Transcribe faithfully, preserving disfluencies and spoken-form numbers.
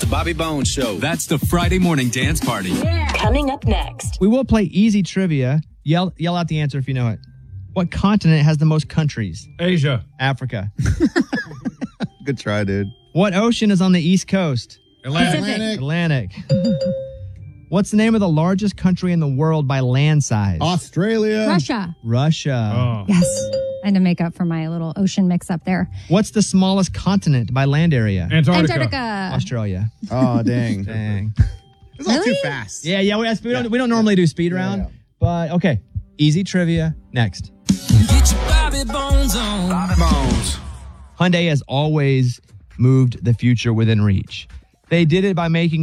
the Bobby Bones Show. That's the Friday morning dance party. Yeah. Coming up next. We will play easy trivia. Yell yell out the answer if you know it. What continent has the most countries? Asia. Africa. Good try, dude. What ocean is on the East Coast? Atlantic. Atlantic. What's the name of the largest country in the world by land size? Australia. Russia. Russia. Oh. Yes. I had to make up for my little ocean mix up there. What's the smallest continent by land area? Antarctica. Antarctica. Australia. Oh, dang. Dang. It's all Really? too fast. Yeah, yeah, we, we, don't, we don't normally do speed round, yeah. but okay. Easy trivia next. Get your Bobby Bones on. Bobby Bones. Hyundai has always moved the future within reach. They did it by making